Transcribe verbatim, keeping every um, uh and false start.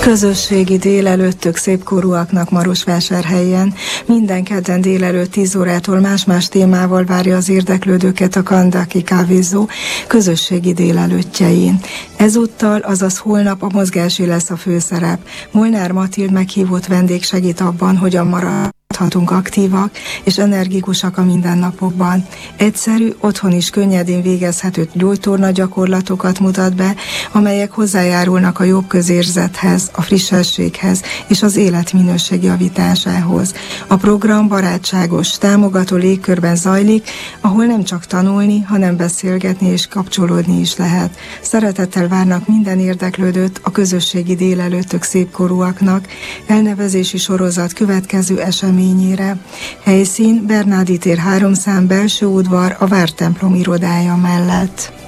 Közösségi délelőttök szépkorúaknak Marosvásárhelyen. Minden kedden délelőtt tíz órától más-más témával várja az érdeklődőket a Kandaki kávézó közösségi délelőttjein. Ezúttal, azaz holnap a mozgási lesz a főszerep. Molnár Matild meghívott vendég segít abban, hogyan maradhatunk aktívak és energikusak a mindennapokban. Egyszerű, otthon is könnyedén végezhető gyógytorna gyakorlatokat mutat be, amelyek hozzájárulnak a jobb közérzethez, a frissességhez és az életminőség javításához. A program barátságos, támogató légkörben zajlik, ahol nem csak tanulni, hanem beszélgetni és kapcsolódni is lehet. Szeretettel várnak minden érdeklődőt a közösségi délelőttök szépkorúaknak elnevezési sorozat következő eseményére. Helyszín Bernardi tér három szám belső udvar a Vártemplom irodája mellett.